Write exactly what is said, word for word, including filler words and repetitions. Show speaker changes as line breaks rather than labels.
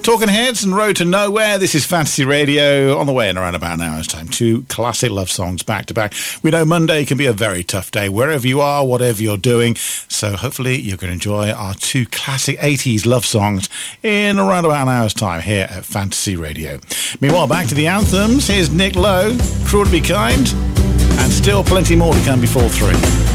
Talking Heads and Road to Nowhere. This is Fantasy Radio, on the way in around about an hour's time. Two classic love songs back to back. We know Monday can be a very tough day wherever you are, whatever you're doing. So hopefully you're going to enjoy our two classic eighties love songs in around about an hour's time here at Fantasy Radio. Meanwhile, back to the anthems. Here's Nick Lowe, Cruel to Be Kind, and still plenty more to come before three.